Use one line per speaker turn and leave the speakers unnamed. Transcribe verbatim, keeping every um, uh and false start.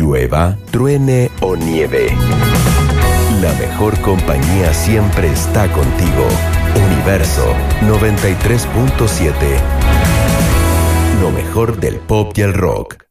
Llueva, truene o nieve. La mejor compañía siempre está contigo. Universo noventa y tres punto siete. Lo mejor del pop y el rock.